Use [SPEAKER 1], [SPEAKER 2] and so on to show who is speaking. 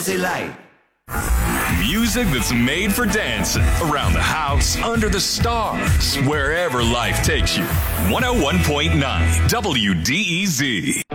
[SPEAKER 1] Jazzy Light.
[SPEAKER 2] Music that's made for dancing. Around the house, under the stars, wherever life takes you. 101.9 WDEZ.